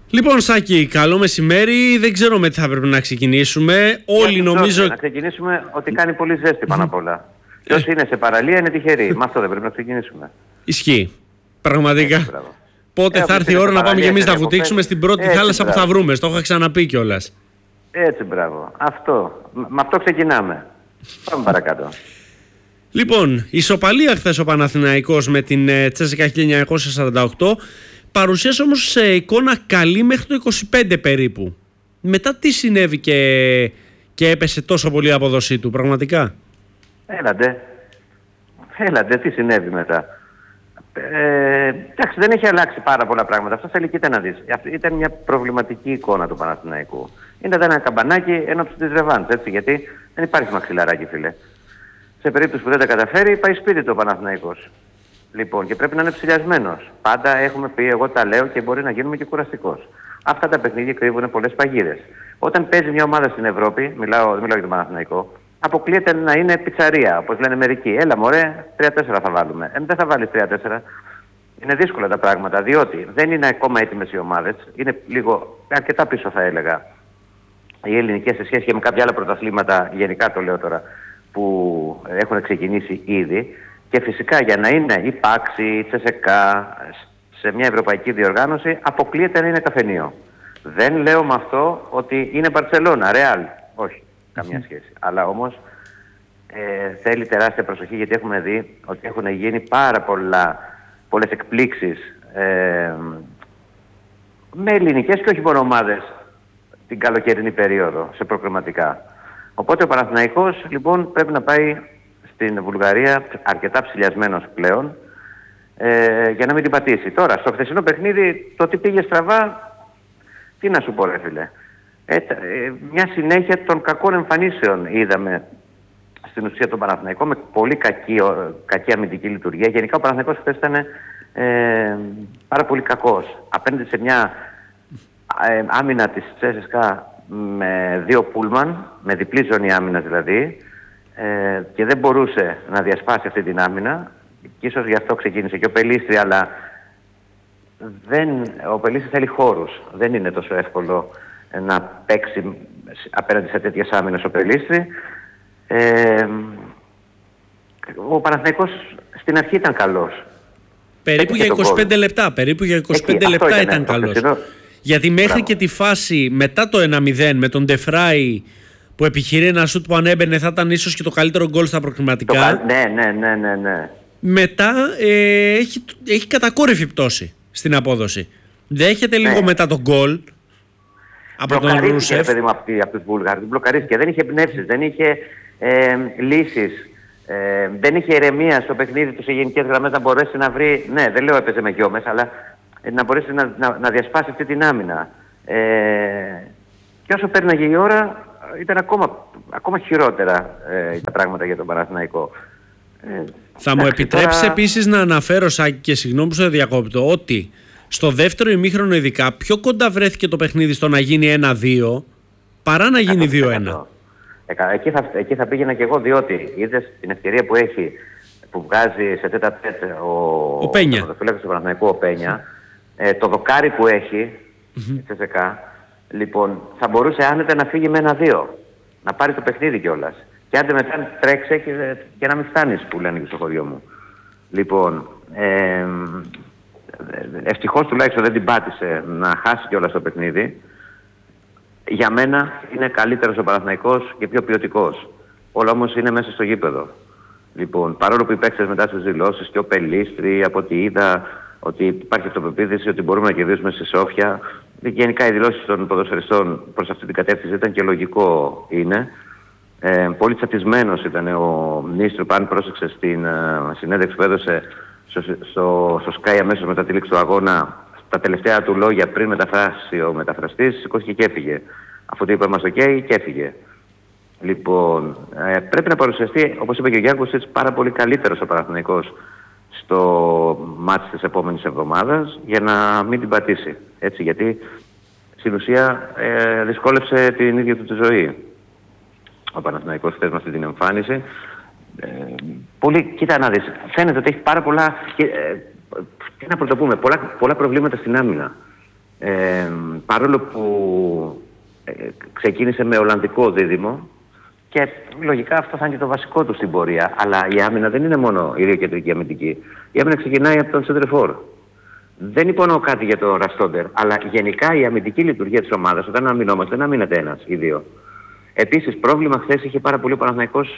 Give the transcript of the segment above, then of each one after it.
Λοιπόν, Σάκη, καλό μεσημέρι. Δεν ξέρω με τι θα πρέπει να ξεκινήσουμε. Όλοι νομίζω. Να ξεκινήσουμε ότι κάνει πολύ ζέστη πάνω απ' όλα. Και όσοι είναι σε παραλία είναι τυχεροί. Με αυτό δεν πρέπει να ξεκινήσουμε. Ισχύει. Πραγματικά. Πότε θα έρθει η ώρα να πάμε και εμείς να βουτήξουμε στην πρώτη θάλασσα που θα βρούμε. Το είχα ξαναπεί κιόλας. Έτσι, μπράβο. Αυτό. Με αυτό ξεκινάμε. Πάμε παρακάτω. Λοιπόν, ισοπαλία χθες ο Παναθηναϊκός με την Τσέσσεκα 1948. Παρουσίασε όμως σε εικόνα καλή μέχρι το 25 περίπου. Μετά τι συνέβη και έπεσε τόσο πολύ η απόδοσή του, πραγματικά? Έλαντε, τι συνέβη μετά. Εντάξει, δεν έχει αλλάξει πάρα πολλά πράγματα. Αυτό θέλει, κοίτα να δεις. Ήταν μια προβληματική εικόνα του Παναθηναϊκού. Είναι ένα καμπανάκι έναντι της ρεβάνς, έτσι, γιατί δεν υπάρχει μαξιλαράκι, φίλε. Σε περίπτωση που δεν τα καταφέρει, πάει σπίτι του ο Παναθηναϊκός. Λοιπόν, και πρέπει να είναι ψηλιασμένος. Πάντα έχουμε πει, εγώ τα λέω και μπορεί να γίνουμε και κουραστικός. Αυτά τα παιχνίδια κρύβουν πολλές παγίδες. Όταν παίζει μια ομάδα στην Ευρώπη, δεν μιλάω για τον Παναθηναϊκό, αποκλείεται να είναι πιτσαρία, όπως λένε μερικοί. Έλα μωρέ, 3-4 θα βάλουμε. Δεν θα βάλεις 3-4. Είναι δύσκολα τα πράγματα, διότι δεν είναι ακόμα έτοιμες οι ομάδες. Είναι λίγο, αρκετά πίσω θα έλεγα, οι ελληνικές σε σχέση και με κάποια άλλα πρωταθλήματα, γενικά το λέω τώρα, που έχουν ξεκινήσει ήδη. Και φυσικά για να είναι η Πάξη, η Τσεσεκά σε μια ευρωπαϊκή διοργάνωση, αποκλείεται να είναι καφενείο. Δεν λέω με αυτό ότι είναι Μπαρτσελώνα, Ρεάλ. Όχι, καμία σχέση. Αλλά όμως θέλει τεράστια προσοχή, γιατί έχουμε δει ότι έχουν γίνει πάρα πολλές εκπλήξεις με ελληνικές και όχι μόνο ομάδες την καλοκαιρινή περίοδο, σε προκριματικά. Οπότε ο Παναθηναϊκός λοιπόν πρέπει να πάει στην Βουλγαρία αρκετά ψηλιασμένος πλέον για να μην την πατήσει. Τώρα, στο χθεσινό παιχνίδι, το τι πήγε στραβά, τι να σου πω ρε φίλε. Μια συνέχεια των κακών εμφανίσεων είδαμε στην ουσία τον Παναθηναϊκό, με πολύ κακή αμυντική λειτουργία. Γενικά ο Παναθηναϊκός χθες ήταν πάρα πολύ κακός. Απέναντι σε μια άμυνα της Τσέσσεκα με 2 πούλμαν, με διπλή ζώνη άμυνας δηλαδή, και δεν μπορούσε να διασπάσει αυτή την άμυνα, και ίσως γι' αυτό ξεκίνησε και ο Πελίστρη, αλλά ο Πελίστρη θέλει χώρους. Δεν είναι τόσο εύκολο να παίξει απέναντι σε τέτοιες άμυνες ο Πελίστρη. Ο Παναθηναϊκός στην αρχή ήταν καλός. Περίπου για 25 λεπτά. Περίπου για 25 λεπτά ήταν καλός. Γιατί μέχρι και τη φάση μετά το 1-0 με τον Ντεφράι, που επιχειρεί ένα σουτ που αν έμπαινε θα ήταν ίσως και το καλύτερο γκολ στα προκριματικά. Ναι. Μετά έχει κατακόρυφη πτώση στην απόδοση. Δέχεται λίγο μετά τον γκολ από τον Ρούσεφ. Παιδί μου, από τους Βούλγαρους. Μπλοκαρίστηκε. Δεν είχε εμπνεύσεις, δεν είχε λύσεις. Δεν είχε ηρεμία στο παιχνίδι του σε γενικές γραμμές να μπορέσει να βρει. Ναι, δεν λέω έπαιζε με γιόμες, αλλά να μπορέσει να διασπάσει αυτή την άμυνα. Και όσο πέρναγε η ώρα, ήταν ακόμα χειρότερα τα πράγματα για τον Παναθηναϊκό. Θα μου επιτρέψει επίσης να αναφέρω, Σάκη, και συγγνώμη που σε διακόπτω, ότι στο δεύτερο ημίχρονο ειδικά πιο κοντά βρέθηκε το παιχνίδι στο να γίνει 1-2 παρά να γίνει 2-1. Εκεί θα πήγαινα και εγώ, διότι είδες την ευκαιρία που βγάζει σε τέτα τέτ ο Πένια, το φύλακας του Παναθηναϊκού, ο Πένια, το δοκάρι που έχει η Τσεσεκά, λοιπόν, θα μπορούσε άνετα να φύγει με 1-2, να πάρει το παιχνίδι κιόλας. Και άντε μετά τρέξε και να μην φτάνεις, που λένε και στο χωριό μου. Λοιπόν, ευτυχώς τουλάχιστον δεν την πάτησε να χάσει κιόλας το παιχνίδι. Για μένα είναι καλύτερος ο Παναθηναϊκός και πιο ποιοτικός. Όλα όμως είναι μέσα στο γήπεδο. Λοιπόν, παρόλο που οι παίκτες μετά στις δηλώσεις και ο Πελίστρη, από ό,τι είδα, ότι υπάρχει αυτοπεποίθηση ότι μπορούμε να κερδίσουμε στη Σόφια. Γενικά οι δηλώσεις των ποδοσφαιριστών προς αυτή την κατεύθυνση ήταν και λογικό είναι. Πολύ τσατισμένος ήταν ο Νίστρουπ, αν πρόσεξε στην συνέντευξη που έδωσε στο Sky αμέσως μετά τη λήξη του αγώνα, τα τελευταία του λόγια πριν μεταφράσει ο μεταφραστής, σηκώθηκε και έφυγε. Αφού το είπε μας το και έφυγε. Λοιπόν, πρέπει να παρουσιαστεί, όπως είπε και ο Γιάνκος, πάρα πολύ καλύτερος ο Παναθηναϊκός στο μάτς της επόμενης εβδομάδας για να μην την πατήσει. Έτσι, γιατί στην ουσία δυσκόλεψε την ίδια του τη ζωή ο Παναθηναϊκός χθες με αυτή την εμφάνιση. Πολύ, κοίτα να δεις, φαίνεται ότι έχει πάρα πολλά, τι να πρωτοπούμε, πολλά προβλήματα στην άμυνα. Παρόλο που ξεκίνησε με Ολλανδικό δίδυμο και λογικά αυτό θα είναι και το βασικό του στην πορεία. Αλλά η άμυνα δεν είναι μόνο η διακεντρική αμυντική. Η άμυνα ξεκινάει από τον Σεντερφόρ. Δεν υπονοώ κάτι για τον Ραστόντερ, αλλά γενικά η αμυντική λειτουργία της ομάδας, όταν αμυνόμαστε, δεν αμήνεται ένας ή δύο. Επίσης, πρόβλημα χθες είχε πάρα πολύ ο Παναθηναϊκός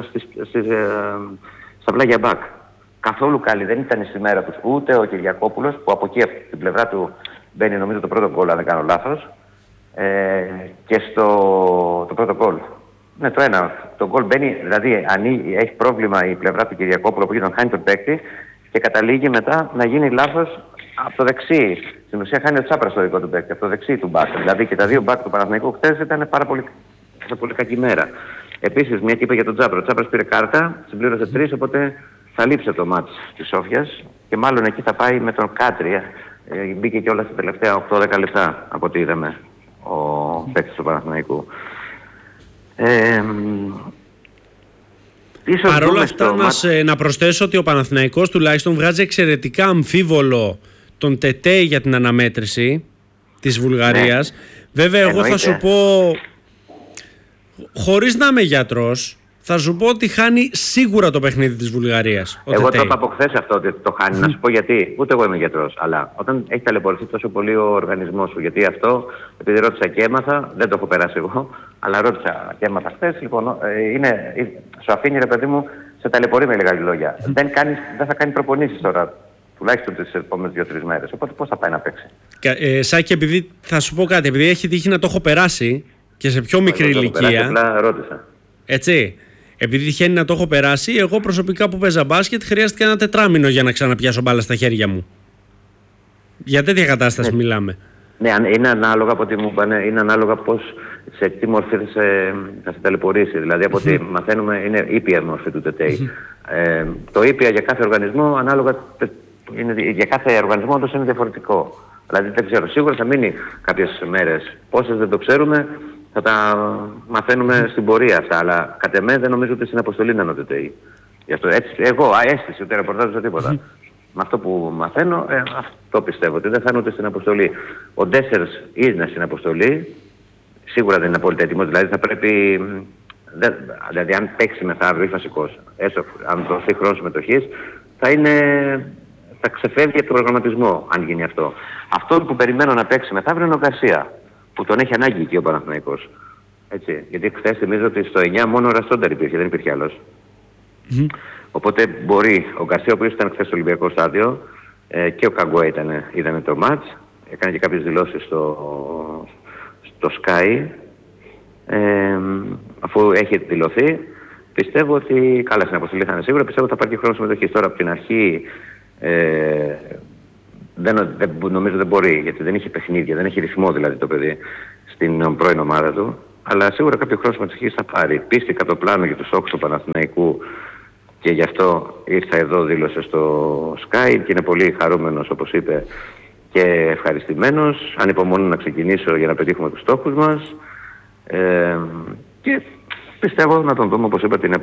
στα πλάγια μπακ. Καθόλου καλή δεν ήταν στη μέρα τους ούτε ο Κυριακόπουλος, που από εκεί από την πλευρά του μπαίνει νομίζω το πρώτο γκολ, αν δεν κάνω λάθος, και το πρώτο γκολ. Ναι, το ένα. Το γκολ μπαίνει, δηλαδή έχει πρόβλημα η πλευρά του Κυριακόπουλου, που τον χάνει τον παίκτη και καταλήγει μετά να γίνει λάθος από το δεξί. Στην ουσία χάνει ο Τσάπρας το δικό του παίκτη, από το δεξί του μπακ. Δηλαδή και τα δύο μπακ του Παναθηναϊκού χθες ήταν πάρα πολύ, σε πολύ κακή μέρα. Επίσης, μια και είπα για τον Τσάπρα. Ο Τσάπρας πήρε κάρτα, συμπλήρωσε 3, οπότε θα λείψει από το μάτς της Σόφιας και μάλλον εκεί θα πάει με τον Κάτρια. Μπήκε και όλα στα τελευταία 8-10 λεπτά από ό,τι είδαμε ο παίκτης του Παναθηναϊκού. Παρ' όλα αυτά να προσθέσω ότι ο Παναθηναϊκός τουλάχιστον βγάζει εξαιρετικά αμφίβολο τον Τετέ για την αναμέτρηση της Βουλγαρίας. Ναι. Βέβαια εγώ θα σου πω, χωρίς να είμαι γιατρός, θα σου πω ότι χάνει σίγουρα το παιχνίδι της Βουλγαρίας. Εγώ το είπα από χθες αυτό ότι το χάνει. Να σου πω γιατί. Ούτε εγώ είμαι γιατρός. Αλλά όταν έχει ταλαιπωρηθεί τόσο πολύ ο οργανισμός σου, γιατί αυτό, επειδή ρώτησα και έμαθα, δεν το έχω περάσει εγώ, αλλά ρώτησα και έμαθα χθες, λοιπόν, σου αφήνει ρε παιδί μου, σε ταλαιπωρεί με λίγα λόγια. Δεν θα κάνει προπονήσεις τώρα, τουλάχιστον τις επόμενες 2-3 μέρες. Οπότε πώς θα πάει να παίξει. Σάκη, επειδή θα σου πω κάτι, επειδή έχει τύχει να το έχω περάσει και σε πιο μικρή ηλικία. Απλά ρώτησα. Έτσι. Επειδή τυχαίνει να το έχω περάσει, εγώ προσωπικά που παίζα μπάσκετ χρειάστηκε ένα τετράμινο για να ξαναπιάσω μπάλα στα χέρια μου. Για τέτοια κατάσταση μιλάμε. Ναι, είναι ανάλογα από ό,τι μου είπανε, είναι ανάλογα πώς, σε τι μορφή θα σε ταλαιπωρήσει. Δηλαδή από ό,τι μαθαίνουμε είναι ήπια μορφή του ΤΤΕΙ. Το ήπια για κάθε οργανισμό, ανάλογα, για κάθε οργανισμό όντως είναι διαφορετικό. Δηλαδή δεν ξέρω, σίγουρα θα μείνει κάποιες μέρες. Πόσες δεν το ξέρουμε, θα τα μαθαίνουμε στην πορεία αυτά, αλλά κατ' εμέ δεν νομίζω ότι στην αποστολή είναι ο ΤΤΕΙ. Γι' αυτό έτσι, εγώ, αίσθηση, ούτε ρεπορτάζ, ούτε τίποτα. Με αυτό που μαθαίνω, αυτό πιστεύω, ότι δεν θα είναι ούτε στην αποστολή. Ο Ντέσσερς είναι στην αποστολή, σίγουρα δεν είναι απόλυτα έτοιμος, δηλαδή θα πρέπει, δηλαδή αν παίξει μεθαύριο ή βασικός, έστω αν δοθεί χρόνο συμμετοχής, θα ξεφεύγει από τον προγραμματισμό, αν γίνει αυτό. Αυτό που περιμένω να παίξει μεθαύριο είναι ο Γκαρσία, που τον έχει ανάγκη εκεί ο Παναθηναϊκός. Έτσι. Γιατί χθες θυμίζω ότι στο 9 μόνο ο Ραστόντερ υπήρχε, δεν υπήρχε άλλος. Οπότε μπορεί ο Γκαρσία, ο οποίος ήταν χθες στο Ολυμπιακό στάδιο, και ο Καγκουέ είδαμε το μάτς, έκανε και κάποιες δηλώσεις στο Sky, αφού έχει δηλωθεί. Πιστεύω ότι καλά στην αποστολή θα είναι σίγουρα, πιστεύω ότι θα υπάρχει χρόνο συμμετοχής. Τώρα από την αρχή νομίζω δεν μπορεί, γιατί δεν έχει παιχνίδια, δεν έχει ρυθμό δηλαδή το παιδί στην πρώην ομάδα του. Αλλά σίγουρα κάποιο χρόνο συμμετοχής θα πάρει. Πίστηκα το πλάνο για τους στόχους του Παναθηναϊκού και γι' αυτό ήρθα εδώ, δήλωσε στο Sky και είναι πολύ χαρούμενος όπως είπε και ευχαριστημένος. Ανυπομονώ να ξεκινήσω για να πετύχουμε τους στόχους μας και πιστεύω να τον δούμε όπως είπα την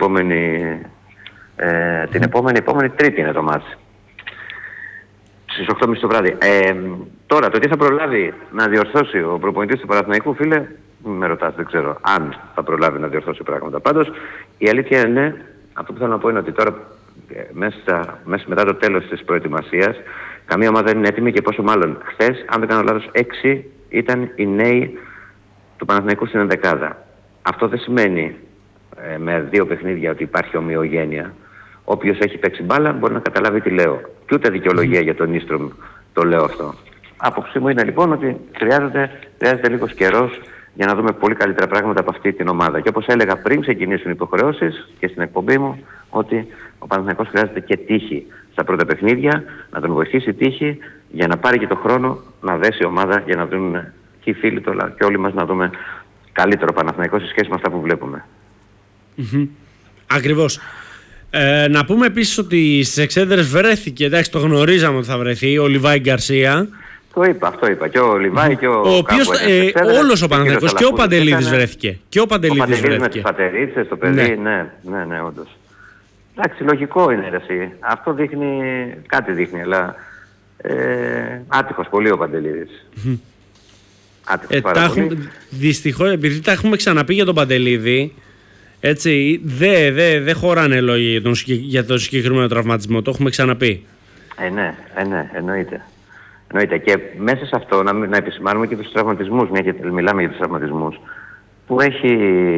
επόμενη Τρίτη είναι το μάτς. Στις 8.30 το βράδυ. Τώρα, το τι θα προλάβει να διορθώσει ο προπονητής του Παναθηναϊκού, φίλε, με ρωτάς, δεν ξέρω αν θα προλάβει να διορθώσει πράγματα. Πάντως, η αλήθεια είναι, αυτό που θέλω να πω είναι ότι τώρα, μέσα μετά το τέλος της προετοιμασίας, καμία ομάδα δεν είναι έτοιμη και πόσο μάλλον. Χθες, αν δεν κάνω λάθος, 6 ήταν οι νέοι του Παναθηναϊκού στην ενδεκάδα. Αυτό δεν σημαίνει με 2 παιχνίδια ότι υπάρχει ομοιογένεια. Όποιος έχει παίξει μπάλα μπορεί να καταλάβει τι λέω. Και ούτε δικαιολογία για τον Νίστρομ το λέω αυτό. Άποψή μου είναι λοιπόν ότι χρειάζεται λίγος καιρός για να δούμε πολύ καλύτερα πράγματα από αυτή την ομάδα. Και όπως έλεγα πριν ξεκινήσουν οι υποχρεώσεις και στην εκπομπή μου, ότι ο Παναθηναϊκός χρειάζεται και τύχη στα πρώτα παιχνίδια, να τον βοηθήσει τύχη για να πάρει και το χρόνο να δέσει η ομάδα για να δούμε και οι φίλοι του και όλοι μας να δούμε καλύτερο Παναθηναϊκό σε σχέση με αυτά που βλέπουμε. Ακριβώς. Να πούμε επίσης ότι στις εξέδρες βρέθηκε, εντάξει το γνωρίζαμε ότι θα βρεθεί, ο Λιβάη Γκαρσία. Αυτό είπα. Και ο Λιβάη και ο οποίος όλος ο Παναθηναϊκός και ο Παντελίδης βρέθηκε. Ο Παντελίδης με τις πατερίτσες, το παιδί, ναι, όντως. Εντάξει, λογικό είναι εσύ. Αυτό κάτι δείχνει, αλλά Άτυχος πολύ ο Παντελίδης. Άτυχος πάρα πολύ. Δυστυχώς, επειδή τα έχουμε ξαναπεί για τον Παντελίδη, έτσι, δεν χωράνε λόγοι για τον συγκεκριμένο τραυματισμό. Το έχουμε ξαναπεί. Ναι, εννοείται. Και μέσα σε αυτό να επισημάνουμε και τους τραυματισμούς, μια και μιλάμε για τους τραυματισμούς, που έχει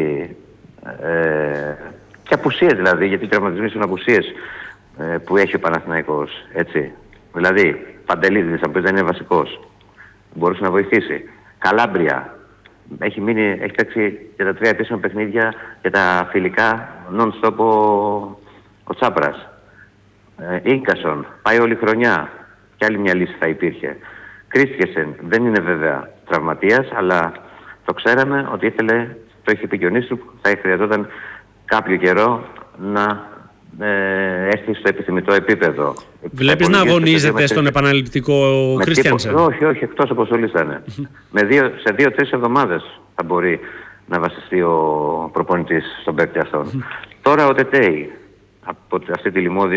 και απουσίες δηλαδή, γιατί οι τραυματισμοί είναι απουσίες που έχει ο Παναθηναϊκός, έτσι. Δηλαδή, Παντελίδης, θα πεις δεν είναι βασικός, μπορούσε να βοηθήσει. Καλάμπρια, έχει παίξει και τα 3 επίσημα παιχνίδια και τα φιλικά non-stop ο Τσάπρας. Ίνκασον, πάει όλη χρονιά. Και άλλη μια λύση θα υπήρχε. Κρίστιεσεν, δεν είναι βέβαια τραυματίας, αλλά το ξέραμε ότι το είχε πει και ο Νίστρουπ, θα χρειαζόταν κάποιο καιρό να έρθει στο επιθυμητό επίπεδο. Βλέπεις να αγωνίζεται στον επαναληπτικό Κρίστιανσεν? Όχι, εκτός αποστολής θα είναι. Σε 2-3 εβδομάδες θα μπορεί να βασιστεί ο προπονητής στον παίκτη αυτόν. Τώρα ο Τετέι, από αυτή τη λιμώδη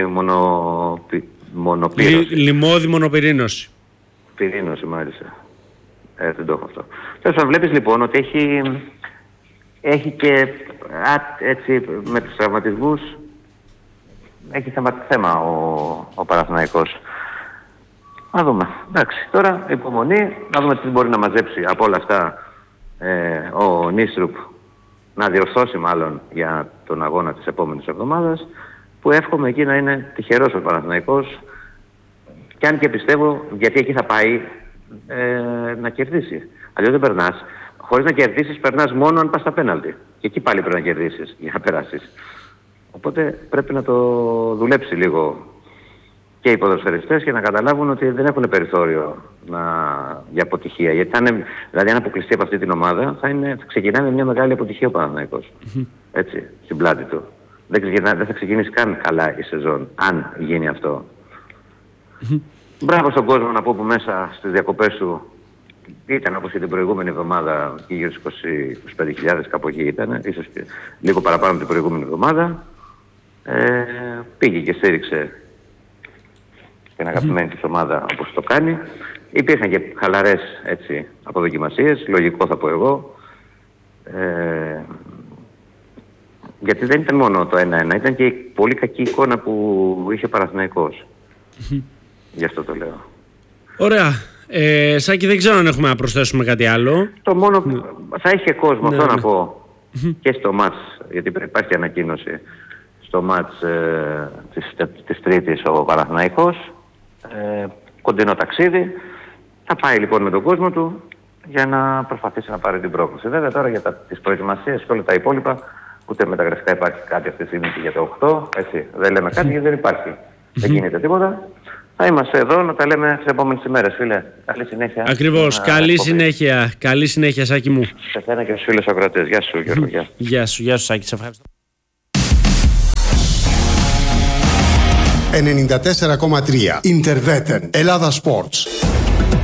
μονοπύρωση. Λιμώδη μονοπυρήνωση. Πυρήνωση, μάλιστα. Δεν το έχω αυτό. Τέλος πάντων, βλέπεις λοιπόν ότι έχει και έτσι με τους τραυματισμούς έχει θέμα ο Παναθηναϊκός. Να δούμε. Εντάξει, τώρα υπομονή, να δούμε τι μπορεί να μαζέψει από όλα αυτά ο Νίστρουπ, να διορθώσει μάλλον για τον αγώνα της επόμενης εβδομάδας, που εύχομαι εκεί να είναι τυχερός ο Παναθηναϊκός, και αν και πιστεύω, γιατί εκεί θα πάει να κερδίσει. Αλλιώς δεν περνάς. Χωρίς να κερδίσεις, περνάς μόνο αν πας στα πέναλτι. Και εκεί πάλι πρέπει να κερδίσεις για να περάσεις. Οπότε πρέπει να το δουλέψει λίγο και οι ποδοσφαιριστές και να καταλάβουν ότι δεν έχουν περιθώριο για αποτυχία. Γιατί δηλαδή αν αποκλειστεί από αυτή την ομάδα θα ξεκινάει με μια μεγάλη αποτυχία ο Παναθηναϊκός. Έτσι, στην πλάτη του. Δεν θα ξεκινήσει καν καλά η σεζόν, αν γίνει αυτό. Μπράβο στον κόσμο, να πω, που μέσα στις διακοπές του ήταν όπως και την προηγούμενη εβδομάδα, και γύρω στους 25.000 κάπου εκεί ήταν, ίσως και λίγο παραπάνω από την προηγούμενη εβδομάδα. Πήγε και στήριξε την αγαπημένη της ομάδα όπως το κάνει. Υπήρχαν και χαλαρές αποδοκιμασίες, λογικό θα πω εγώ. Γιατί δεν ήταν μόνο το 1-1, ήταν και η πολύ κακή εικόνα που είχε ο Παναθηναϊκός. Γι' αυτό το λέω. Ωραία. Σάκη, δεν ξέρω αν έχουμε να προσθέσουμε κάτι άλλο. Το μόνο θα είχε κόσμο, αυτό να πω, και στο μάτς, γιατί υπάρχει ανακοίνωση στο μάτς της Τρίτης ο Παναθηναϊκός, κοντινό ταξίδι. Θα πάει λοιπόν με τον κόσμο του για να προσπαθήσει να πάρει την πρόκληση. Βέβαια τώρα για τις προετοιμασίες και όλα τα υπόλοιπα, ούτε μεταγραφικά υπάρχει κάτι αυτή τη στιγμή για το 8, έτσι. Δεν λέμε κάτι γιατί δεν υπάρχει. Δεν γίνεται τίποτα. Θα είμαστε εδώ να τα λέμε τις επόμενες ημέρες, φίλε. Καλή συνέχεια. Ακριβώς. Καλή συνέχεια. Καλή συνέχεια, Σάκη μου. Σε σένα και στους φίλους ακροατές. Γεια σου, Γιώργο. Γεια σου, Σάκη. Σε ευχαριστώ. 94,3 Interveten Ελλάδα Sports.